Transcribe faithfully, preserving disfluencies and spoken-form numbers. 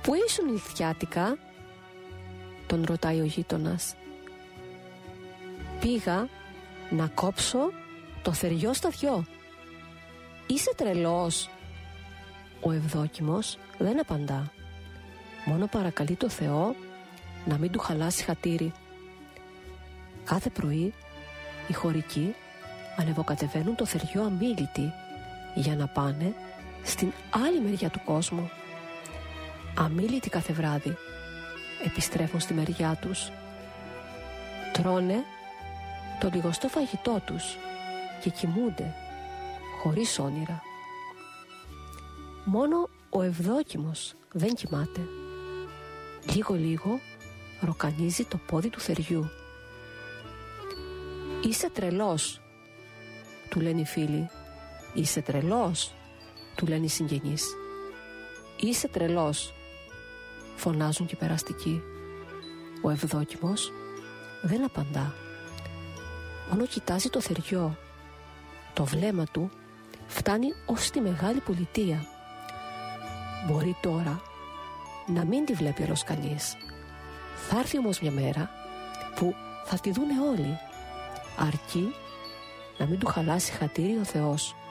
«Πού ήσουν νυχτιάτικα?» τον ρωτάει ο γείτονας. «Πήγα να κόψω το θεριό στα δυο». «Είσαι τρελός?» Ο Ευδόκιμος δεν απαντά, μόνο παρακαλεί το Θεό να μην του χαλάσει χατήρι. Κάθε πρωί οι χωρικοί ανεβοκατεβαίνουν το θεριό αμίλητοι για να πάνε στην άλλη μεριά του κόσμου. Αμίλητοι κάθε βράδυ επιστρέφουν στη μεριά τους, τρώνε το λιγοστό φαγητό τους και κοιμούνται χωρίς όνειρα. Μόνο ο Ευδόκιμος δεν κοιμάται. Λίγο λίγο ροκανίζει το πόδι του θεριού. «Είσαι τρελός», του λένε οι φίλοι. «Είσαι τρελός», του λένε οι συγγενείς. «Είσαι τρελός», φωνάζουν και οι περαστικοί. Ο Ευδόκιμος δεν απαντά, μόνο κοιτάζει το θεριό. Το βλέμμα του φτάνει ως τη μεγάλη πολιτεία. Μπορεί τώρα να μην τη βλέπει άλλος κανείς. Θα έρθει όμως μια μέρα που θα τη δούνε όλοι, αρκεί να μην του χαλάσει χατήρι ο Θεός.